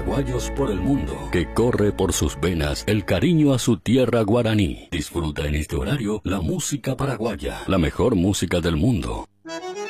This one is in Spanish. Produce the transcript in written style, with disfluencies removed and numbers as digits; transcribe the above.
paraguayos por el mundo, que corre por sus venas el cariño a su tierra guaraní. Disfruta en este horario la música paraguaya, la mejor música del mundo.